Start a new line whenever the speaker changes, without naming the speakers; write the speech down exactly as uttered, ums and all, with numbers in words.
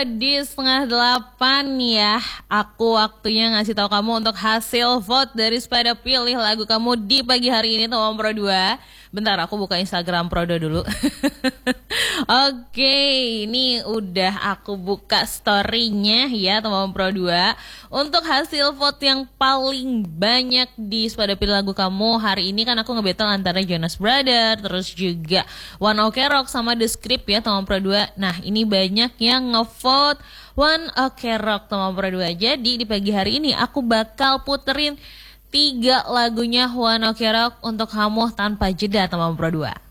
dua di setengah delapan ya. Aku waktunya ngasih tahu kamu untuk hasil vote dari Sepeda Pilih lagu kamu di pagi hari ini Tomom Pro dua. Bentar, aku buka Instagram Prodo dulu. Oke, ini udah aku buka story-nya ya Tomom Pro dua. Untuk hasil vote yang paling banyak di Sepeda Pilih lagu kamu hari ini kan aku nge-battle antara Jonas Brothers, terus juga One Ok Rock sama The Script ya Tomom Pro dua. Nah, ini banyak yang nge-vote One Ok Rock Tomom Pro dua. Jadi di pagi hari ini aku bakal puterin tiga lagunya One Ok Rock untuk kamu tanpa jeda Tomom Pro dua.